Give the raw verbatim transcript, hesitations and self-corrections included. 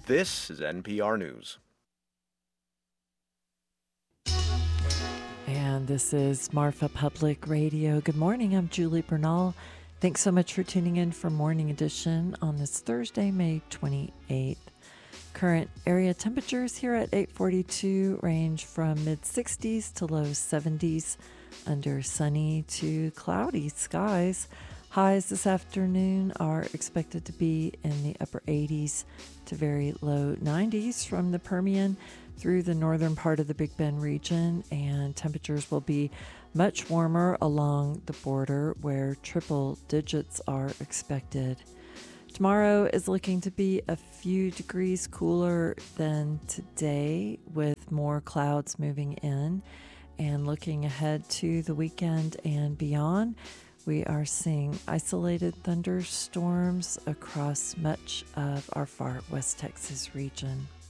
This is N P R News. And this is Marfa Public Radio. Good morning. I'm Julie Bernal. Thanks so much for tuning in for Morning Edition on this Thursday, May twenty-eighth. Current area temperatures here at eight forty-two range from mid sixties to low seventies, under sunny to cloudy skies. Highs this afternoon are expected to be in the upper eighties to very low nineties from the Permian through the northern part of the Big Bend region, and temperatures will be much warmer along the border where triple digits are expected. Tomorrow is looking to be a few degrees cooler than today, with more clouds moving in. And looking ahead to the weekend and beyond, we are seeing isolated thunderstorms across much of our far West Texas region.